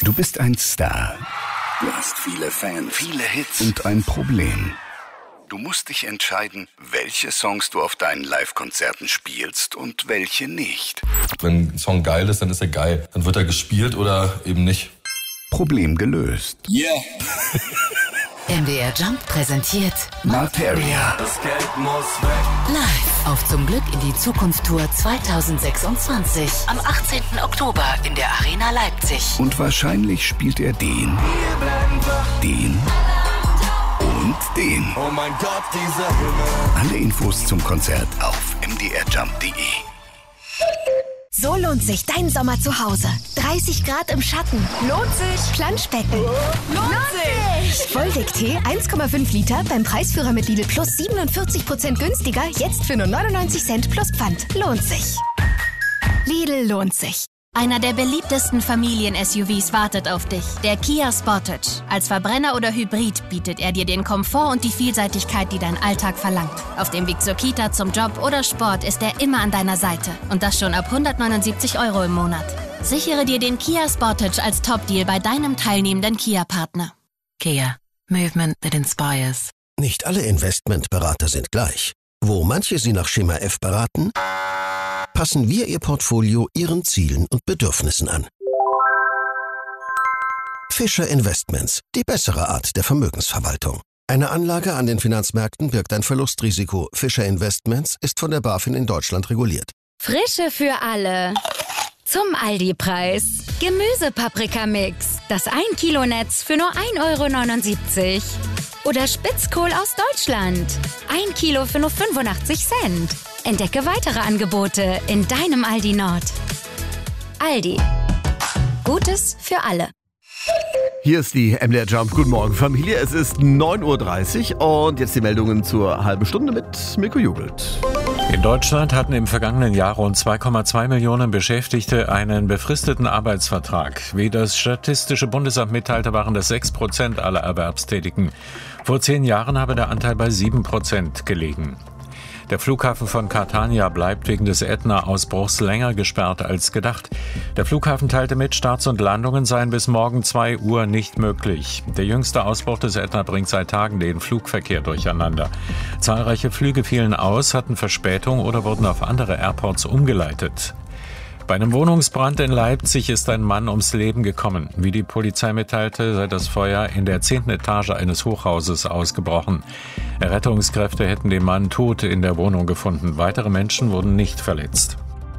Du bist ein Star. Du hast viele Fans, viele Hits und ein Problem. Du musst dich entscheiden, welche Songs du auf deinen Live-Konzerten spielst und welche nicht. Wenn ein Song geil ist, dann ist er geil. Dann wird er gespielt oder eben nicht. Problem gelöst. Yeah! MDR Jump präsentiert Materia. Das Geld muss weg. live auf Zum Glück in die Zukunft Tour 2026 am 18. Oktober in der Arena Leipzig. Und wahrscheinlich spielt er den und den. Oh mein Gott, dieser Himmel. Alle Infos zum Konzert auf mdrjump.de. So lohnt sich dein Sommer zu Hause. 30 Grad im Schatten. Lohnt sich. Planschbecken. Lohnt sich. Volldeck-Tee 1,5 Liter beim Preisführer mit Lidl Plus 47% günstiger. Jetzt für nur 99 Cent plus Pfand. Lohnt sich. Lidl lohnt sich. Einer der beliebtesten Familien-SUVs wartet auf dich, der Kia Sportage. Als Verbrenner oder Hybrid bietet er dir den Komfort und die Vielseitigkeit, die dein Alltag verlangt. Auf dem Weg zur Kita, zum Job oder Sport ist er immer an deiner Seite. Und das schon ab 179 € im Monat. Sichere dir den Kia Sportage als Top-Deal bei deinem teilnehmenden Kia-Partner. Kia. Movement that inspires. Nicht alle Investmentberater sind gleich. Wo manche Sie nach Schema F beraten, passen wir Ihr Portfolio Ihren Zielen und Bedürfnissen an. Fischer Investments, die bessere Art der Vermögensverwaltung. Eine Anlage an den Finanzmärkten birgt ein Verlustrisiko. Fischer Investments ist von der BaFin in Deutschland reguliert. Frische für alle. Zum Aldi-Preis. Gemüsepaprikamix. Das 1 Kilo Netz für nur 1,79 €. Oder Spitzkohl aus Deutschland. 1 Kilo für nur 85 Cent. Entdecke weitere Angebote in deinem Aldi Nord. Aldi. Gutes für alle. Hier ist die MDR Jump. Guten Morgen, Familie. Es ist 9:30 Uhr und jetzt die Meldungen zur halben Stunde mit Mirko Jugelt. In Deutschland hatten im vergangenen Jahr rund 2,2 Millionen Beschäftigte einen befristeten Arbeitsvertrag. Wie das Statistische Bundesamt mitteilte, waren das 6% aller Erwerbstätigen. Vor 10 Jahren habe der Anteil bei 7% gelegen. Der Flughafen von Catania bleibt wegen des Ätna-Ausbruchs länger gesperrt als gedacht. Der Flughafen teilte mit, Starts und Landungen seien bis morgen 2 Uhr nicht möglich. Der jüngste Ausbruch des Ätna bringt seit Tagen den Flugverkehr durcheinander. Zahlreiche Flüge fielen aus, hatten Verspätung oder wurden auf andere Airports umgeleitet. Bei einem Wohnungsbrand in Leipzig ist ein Mann ums Leben gekommen. Wie die Polizei mitteilte, sei das Feuer in der 10. Etage eines Hochhauses ausgebrochen. Rettungskräfte hätten den Mann tot in der Wohnung gefunden. Weitere Menschen wurden nicht verletzt.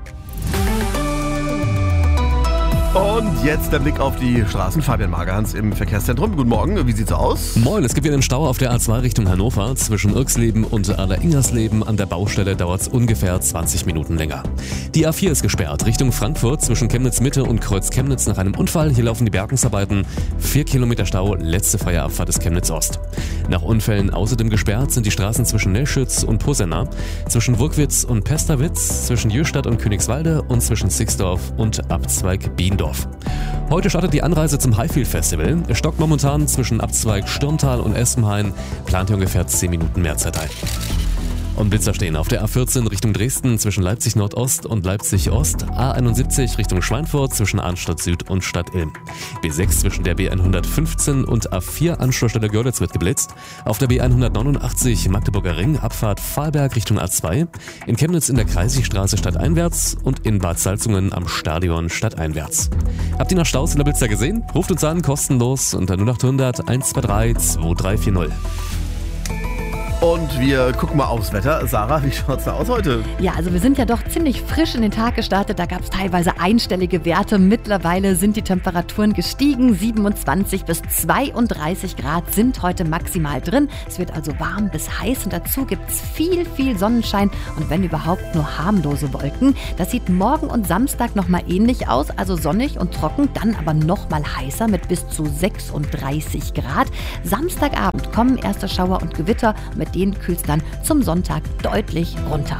Und jetzt der Blick auf die Straßen. Fabian Magerhans im Verkehrszentrum. Guten Morgen, wie sieht's aus? Moin, es gibt wieder einen Stau auf der A2 Richtung Hannover. Zwischen Irksleben und Aller-Ingersleben an der Baustelle dauert es ungefähr 20 Minuten länger. Die A4 ist gesperrt Richtung Frankfurt zwischen Chemnitz Mitte und Kreuz Chemnitz nach einem Unfall. Hier laufen die Bergungsarbeiten. 4 Kilometer Stau, letzte freie Abfahrt ist Chemnitz Ost. Nach Unfällen außerdem gesperrt sind die Straßen zwischen Nelschütz und Posenna, zwischen Wurkwitz und Pesterwitz, zwischen Jöstadt und Königswalde und zwischen Sixdorf und Abzweig Biendorf. Heute startet die Anreise zum Highfield Festival. Es stockt momentan zwischen Abzweig Stürmtal und Espenhain. Plant hier ungefähr 10 Minuten mehr Zeit ein. Und Blitzer stehen auf der A14 Richtung Dresden zwischen Leipzig Nordost und Leipzig Ost, A71 Richtung Schweinfurt zwischen Arnstadt Süd und Stadt Ilm, B6 zwischen der B115 und A4 Anschlussstelle Görlitz wird geblitzt, auf der B189 Magdeburger Ring Abfahrt Fahlberg Richtung A2, in Chemnitz in der Kreisigstraße stadteinwärts und in Bad Salzungen am Stadion stadteinwärts. Habt ihr noch Staus in der Blitzer gesehen? Ruft uns an, kostenlos unter 0800 123 2340. Und wir gucken mal aufs Wetter. Sarah, wie schaut's da aus heute? Ja, also wir sind ja doch ziemlich frisch in den Tag gestartet. Da gab es teilweise einstellige Werte. Mittlerweile sind die Temperaturen gestiegen. 27 bis 32 Grad sind heute maximal drin. Es wird also warm bis heiß und dazu gibt es viel Sonnenschein und wenn überhaupt nur harmlose Wolken. Das sieht morgen und Samstag nochmal ähnlich aus, also sonnig und trocken, dann aber nochmal heißer mit bis zu 36 Grad. Samstagabend kommen erste Schauer und Gewitter, mit denen kühlt es dann zum Sonntag deutlich runter.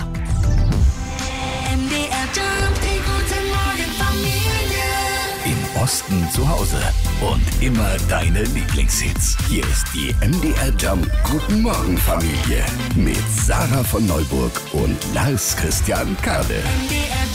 Im Osten zu Hause und immer deine Lieblingshits. Hier ist die MDR Jump Guten Morgen Familie mit Sarah von Neuburg und Lars Christian Kade.